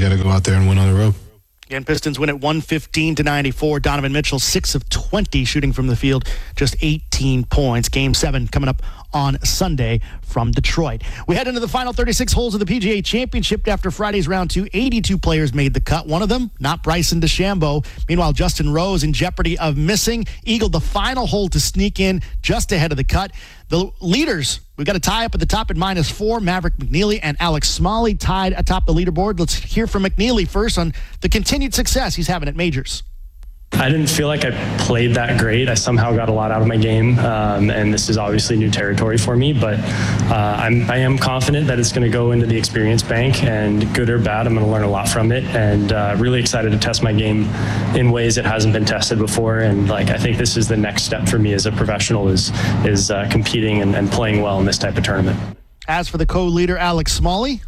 got to go out there and win on the road. Again, Pistons win at 115-94. Donovan Mitchell, 6 of 20 shooting from the field, just 18 points. Game 7 coming up on Sunday from Detroit. We head into the final 36 holes of the PGA Championship after Friday's round 2. 82 players made the cut. One of them, not Bryson DeChambeau. Meanwhile, Justin Rose in jeopardy of missing, eagled the final hole to sneak in just ahead of the cut. The leaders, we've got a tie up at the top at -4. Maverick McNeely and Alex Smalley tied atop the leaderboard. Let's hear from McNeely first on the continued success he's having at majors. I didn't feel like I played that great. I somehow got a lot out of my game, and this is obviously new territory for me, but I am confident that it's going to go into the experience bank, and good or bad, I'm going to learn a lot from it, and really excited to test my game in ways it hasn't been tested before, and I think this is the next step for me as a professional is competing and playing well in this type of tournament. As for the co-leader, Alex Smalley?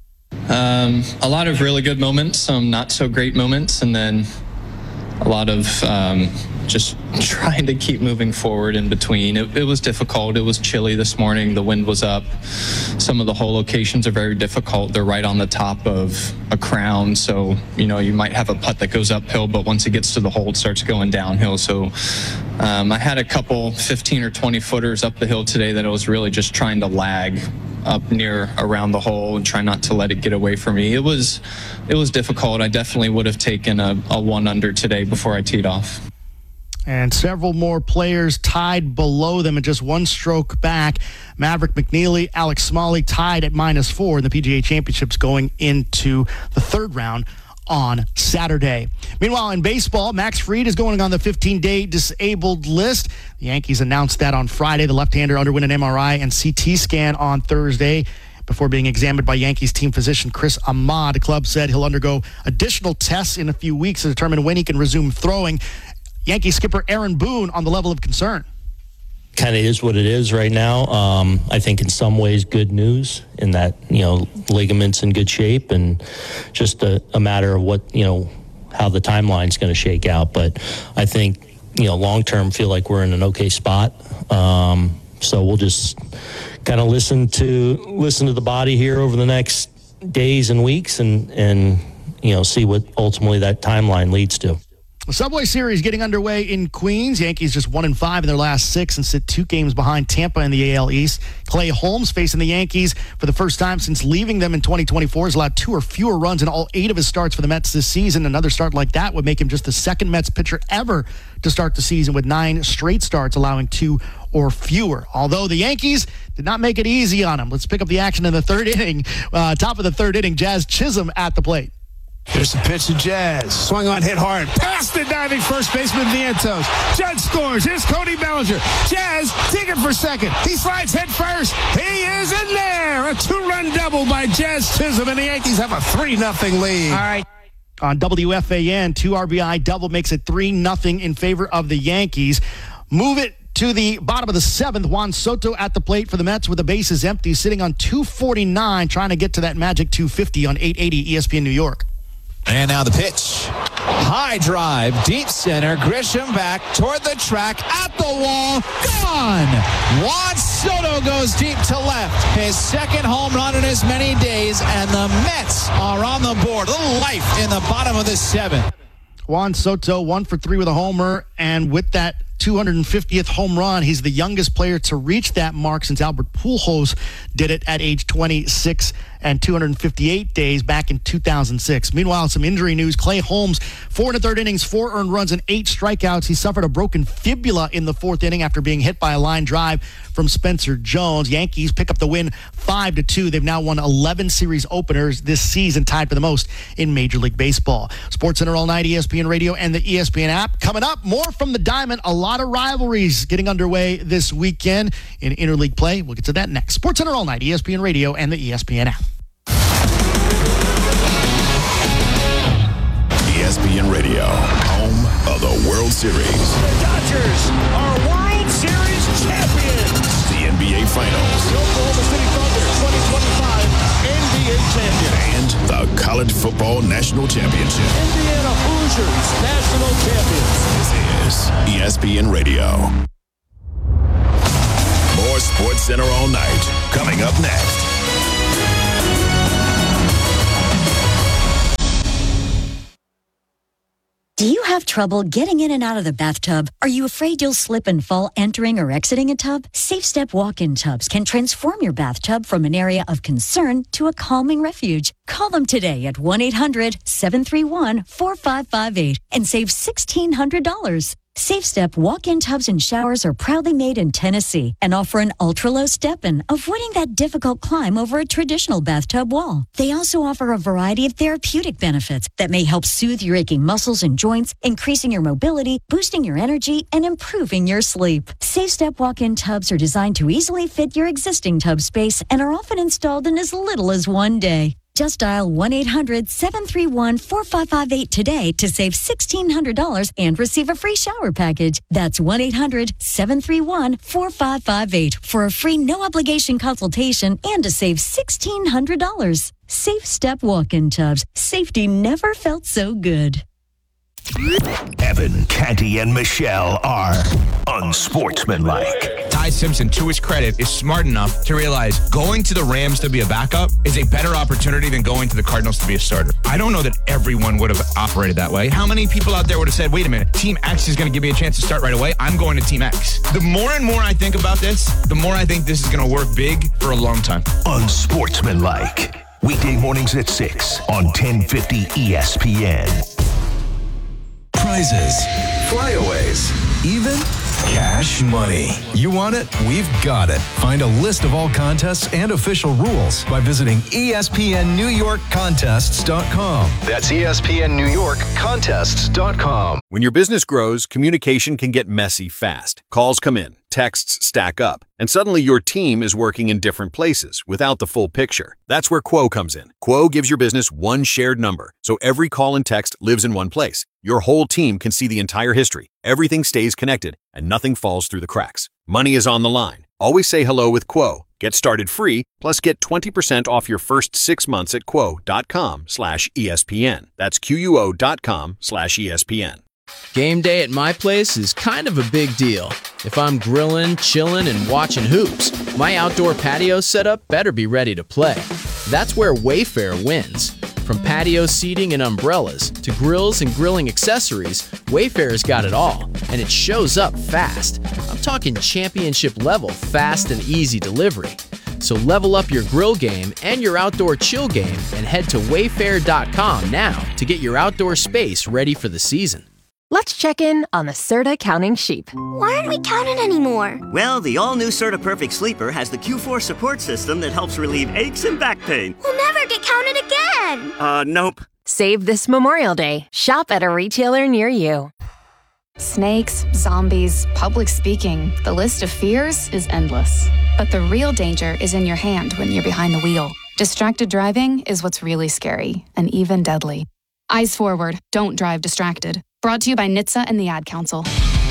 A lot of really good moments, some not so great moments, and then a lot of just trying to keep moving forward in between. It was difficult. It was chilly this morning. The wind was up. Some of the hole locations are very difficult. They're right on the top of a crown. So, you might have a putt that goes uphill, but once it gets to the hole, it starts going downhill. So I had a couple 15 or 20 footers up the hill today that I was really just trying to lag up near around the hole and try not to let it get away from me. It was difficult. I definitely would have taken a 1 under today before I teed off. And several more players tied below them and just one stroke back. Maverick McNeely, Alex Smalley tied at -4 in the PGA Championships going into the third round on Saturday. Meanwhile, in baseball, Max Fried is going on the 15-day disabled list. The Yankees announced that on Friday. The left-hander underwent an MRI and CT scan on Thursday before being examined by Yankees team physician Chris Ahmad. The club said he'll undergo additional tests in a few weeks to determine when he can resume throwing. Yankee skipper Aaron Boone on the level of concern. Kind of is what it is right now. I think in some ways good news in that, ligaments in good shape, and just a matter of what, how the timeline's going to shake out. But I think, long-term feel like we're in an okay spot. So we'll just kind of listen to the body here over the next days and weeks and see what ultimately that timeline leads to. The Subway Series getting underway in Queens. Yankees just 1-5 in their last 6 and sit 2 games behind Tampa in the AL East. Clay Holmes facing the Yankees for the first time since leaving them in 2024. Has allowed 2 or fewer runs in all 8 of his starts for the Mets this season. Another start like that would make him just the second Mets pitcher ever to start the season with 9 straight starts, allowing 2 or fewer. Although the Yankees did not make it easy on him. Let's pick up the action in the third inning. Top of the third inning, Jazz Chisholm at the plate. Here's the pitch to Jazz. Swung on, hit hard. Past the diving first baseman Vientos. Judge scores. Here's Cody Bellinger. Jazz digging for second. He slides head first. He is in there. A 2-run double by Jazz Chisholm, and the Yankees have a 3-0 lead. All right. On WFAN, 2 RBI double makes it 3-0 in favor of the Yankees. Move it to the bottom of the 7th. Juan Soto at the plate for the Mets with the bases empty, sitting on 249, trying to get to that magic 250 on 880 ESPN New York. And now the pitch. High drive, deep center. Grisham back toward the track, at the wall, gone. Juan Soto goes deep to left. His second home run in as many days, and the Mets are on the board. A little life in the bottom of the 7th. Juan Soto 1 for 3 with a homer, and with that 250th home run, he's the youngest player to reach that mark since Albert Pujols did it at age 26 and 258 days back in 2006. Meanwhile, some injury news. Clay Holmes, 4 1/3 innings, 4 earned runs, and 8 strikeouts. He suffered a broken fibula in the 4th inning after being hit by a line drive from Spencer Jones. Yankees pick up the win 5-2. They've now won 11 series openers this season, tied for the most in Major League Baseball. SportsCenter all night, ESPN Radio, and the ESPN app. Coming up, more from the Diamond. A lot of rivalries getting underway this weekend in interleague play. We'll get to that next. SportsCenter all night, ESPN Radio, and the ESPN app. ESPN Radio, home of the World Series. The Dodgers are World Series champions. The NBA Finals. The Oklahoma City Thunder 2025 NBA champion. And the College Football National Championship. Indiana Hoosiers national champions. This is ESPN Radio. More SportsCenter all night. Coming up next. Do you have trouble getting in and out of the bathtub? Are you afraid you'll slip and fall entering or exiting a tub? Safe Step walk-in tubs can transform your bathtub from an area of concern to a calming refuge. Call them today at 1-800-731-4558 and save $1,600. Safe Step walk-in tubs and showers are proudly made in Tennessee and offer an ultra-low step-in, avoiding that difficult climb over a traditional bathtub wall. They also offer a variety of therapeutic benefits that may help soothe your aching muscles and joints, increasing your mobility, boosting your energy, and improving your sleep. Safe Step walk-in tubs are designed to easily fit your existing tub space and are often installed in as little as one day. Just dial 1-800-731-4558 today to save $1,600 and receive a free shower package. That's 1-800-731-4558 for a free no-obligation consultation and to save $1,600. Safe Step walk-in tubs. Safety never felt so good. Evan, Canty, and Michelle are unsportsmanlike. Ty Simpson, to his credit, is smart enough to realize going to the Rams to be a backup is a better opportunity than going to the Cardinals to be a starter. I don't know that everyone would have operated that way. How many people out there would have said, wait a minute, Team X is going to give me a chance to start right away. I'm going to Team X. The more and more I think about this, the more I think this is going to work big for a long time. Unsportsmanlike. Weekday mornings at 6 on 1050 ESPN. Prizes, flyaways, even cash money. You want it? We've got it. Find a list of all contests and official rules by visiting ESPNNewYorkContests.com. That's ESPNNewYorkContests.com. When your business grows, communication can get messy fast. Calls come in, texts stack up, and suddenly your team is working in different places without the full picture. That's where Quo comes in. Quo gives your business one shared number, so every call and text lives in one place. Your whole team can see the entire history. Everything stays connected, and nothing falls through the cracks. Money is on the line. Always say hello with Quo. Get started free, plus get 20% off your first 6 months at quo.com/ESPN. That's QUO.com/ESPN. Game day at my place is kind of a big deal. If I'm grilling, chilling, and watching hoops, my outdoor patio setup better be ready to play. That's where Wayfair wins. From patio seating and umbrellas to grills and grilling accessories, Wayfair's got it all, and it shows up fast. I'm talking championship level fast and easy delivery. So level up your grill game and your outdoor chill game and head to wayfair.com now to get your outdoor space ready for the season. Let's check in on the Serta counting sheep. Why aren't we counting anymore? Well, the all-new Serta Perfect Sleeper has the Q4 support system that helps relieve aches and back pain. We'll never get counted again. Nope. Save this Memorial Day. Shop at a retailer near you. Snakes, zombies, public speaking. The list of fears is endless. But the real danger is in your hand when you're behind the wheel. Distracted driving is what's really scary and even deadly. Eyes forward. Don't drive distracted. Brought to you by NHTSA and the Ad Council.